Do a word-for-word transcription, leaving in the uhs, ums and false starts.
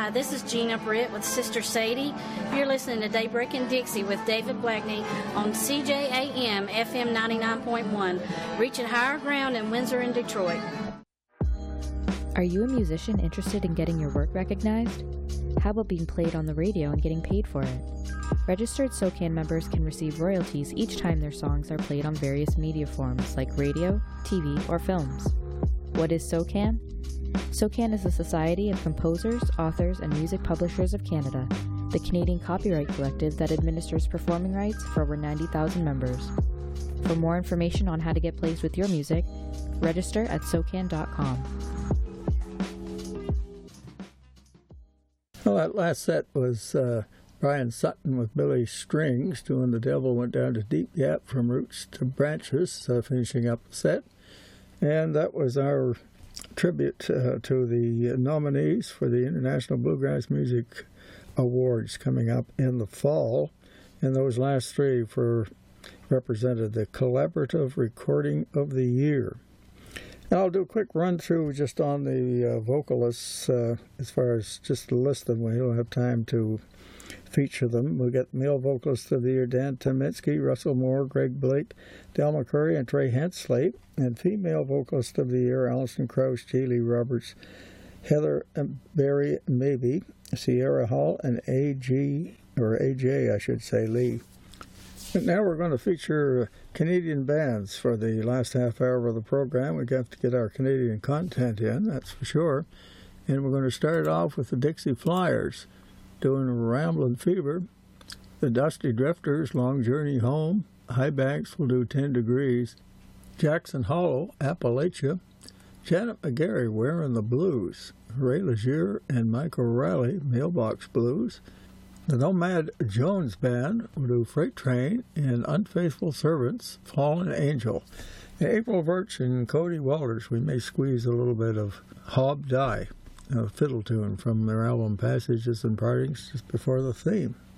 Hi, this is Gina Britt with Sister Sadie. You're listening to Daybreak in Dixie with David Blackney on C J A M F M ninety-nine point one, reaching higher ground in Windsor and Detroit. Are you a musician interested in getting your work recognized? How about being played on the radio and getting paid for it? Registered SOCAN members can receive royalties each time their songs are played on various media forms like radio, T V, or films. What is SOCAN? SOCAN is the Society of Composers, Authors, and Music Publishers of Canada, the Canadian copyright collective that administers performing rights for over ninety thousand members. For more information on how to get placed with your music, register at socan dot com. Well, that last set was uh, Brian Sutton with Billy Strings doing The Devil Went Down to Deep Gap from Roots to Branches, uh, finishing up the set. And that was our tribute uh, to the nominees for the International Bluegrass Music Awards coming up in the fall. And those last three for represented the Collaborative Recording of the Year. And I'll do a quick run through just on the uh, vocalists uh, as far as just to list them. We don't have time to feature them. We got male vocalists of the year Dan Tominski, Russell Moore, Greg Blake, Del McCurry, and Trey Hensley. And female vocalist of the year Alison Krauss, J. Roberts, Heather Barry Maybe, Sierra Hall, and A G or A J I should say Lee. But now we're going to feature Canadian bands for the last half hour of the program. We have to get our Canadian content in, that's for sure. And we're going to start off with the Dixie Flyers doing Ramblin' Fever. The Dusty Drifters, Long Journey Home. High Banks will do ten degrees. Jackson Hollow, Appalachia. Janet McGarry, Wearing the Blues. Ray Legier and Mike O'Reilly, Mailbox Blues. The Nomad Jones Band will do Freight Train and Unfaithful Servants, Fallen Angel. And April Birch and Cody Walters, we may squeeze a little bit of Hob Die, a fiddle tune from their album Passages and Partings just before the theme.